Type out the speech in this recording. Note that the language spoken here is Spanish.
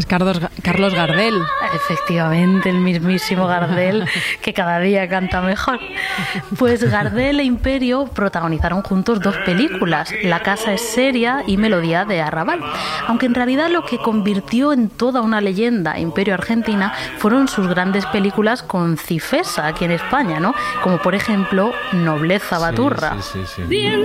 Es Carlos Gardel. Efectivamente, el mismísimo Gardel, que cada día canta mejor. Pues Gardel e Imperio protagonizaron juntos 2 películas, La casa es seria y Melodía de Arrabal. Aunque en realidad lo que convirtió en toda una leyenda Imperio Argentina fueron sus grandes películas con Cifesa aquí en España, ¿no? Como por ejemplo Nobleza Baturra. Sí.